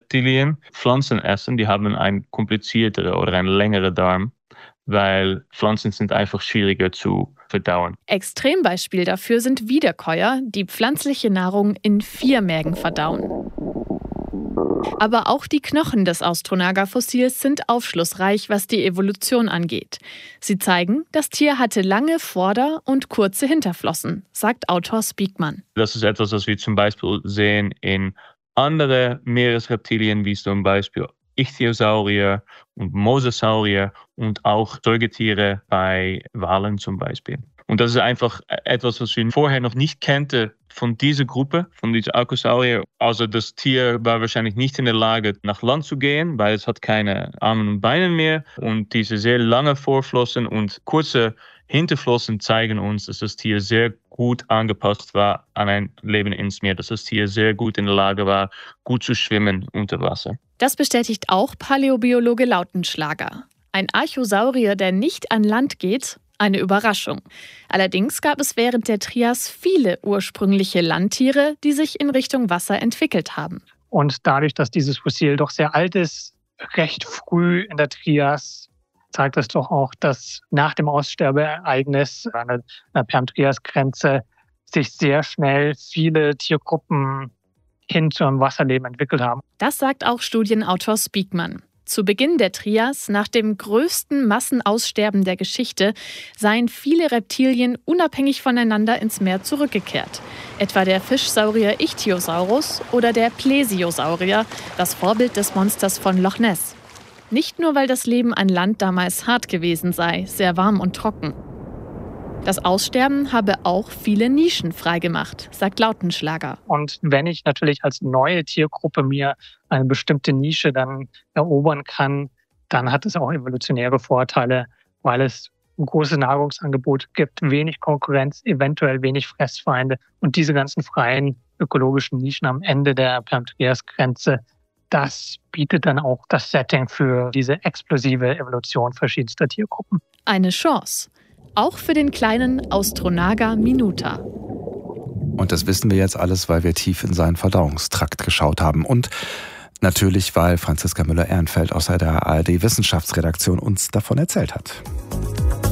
Reptilien Pflanzen essen, die haben einen komplizierteren oder einen längeren Darm, weil Pflanzen sind einfach schwieriger zu verdauen. Extrembeispiel dafür sind Wiederkäuer, die pflanzliche Nahrung in 4 Mägen verdauen. Aber auch die Knochen des Austronaga-Fossils sind aufschlussreich, was die Evolution angeht. Sie zeigen, das Tier hatte lange Vorder- und kurze Hinterflossen, sagt Autor Speakman. Das ist etwas, was wir zum Beispiel sehen in andere Meeresreptilien, wie zum Beispiel Ichthyosaurier und Mosasaurier und auch Säugetiere bei Walen zum Beispiel. Und das ist einfach etwas, was wir vorher noch nicht kannten von dieser Gruppe, von dieser Archosaurier. Also das Tier war wahrscheinlich nicht in der Lage, nach Land zu gehen, weil es hat keine Arme und Beine mehr. Und diese sehr lange Vorflossen und kurze Hinterflossen zeigen uns, dass das Tier sehr gut angepasst war an ein Leben ins Meer, dass das Tier sehr gut in der Lage war, gut zu schwimmen unter Wasser. Das bestätigt auch Paläobiologe Lautenschlager. Ein Archosaurier, der nicht an Land geht, eine Überraschung. Allerdings gab es während der Trias viele ursprüngliche Landtiere, die sich in Richtung Wasser entwickelt haben. Und dadurch, dass dieses Fossil doch sehr alt ist, recht früh in der Trias, zeigt es doch auch, dass nach dem Aussterbeereignis an der Perm-Trias-Grenze sich sehr schnell viele Tiergruppen hin zum Wasserleben entwickelt haben. Das sagt auch Studienautor Speakman. Zu Beginn der Trias, nach dem größten Massenaussterben der Geschichte, seien viele Reptilien unabhängig voneinander ins Meer zurückgekehrt. Etwa der Fischsaurier Ichthyosaurus oder der Plesiosaurier, das Vorbild des Monsters von Loch Ness. Nicht nur, weil das Leben an Land damals hart gewesen sei, sehr warm und trocken. Das Aussterben habe auch viele Nischen freigemacht, sagt Lautenschlager. Und wenn ich natürlich als neue Tiergruppe mir eine bestimmte Nische dann erobern kann, dann hat es auch evolutionäre Vorteile, weil es ein großes Nahrungsangebot gibt, wenig Konkurrenz, eventuell wenig Fressfeinde. Und diese ganzen freien ökologischen Nischen am Ende der Perm-Trias-Grenze, das bietet dann auch das Setting für diese explosive Evolution verschiedenster Tiergruppen. Eine Chance. Auch für den kleinen Austronaga minuta. Und das wissen wir jetzt alles, weil wir tief in seinen Verdauungstrakt geschaut haben. Und natürlich, weil Franziska Müller-Ehrenfeld aus der ARD-Wissenschaftsredaktion uns davon erzählt hat.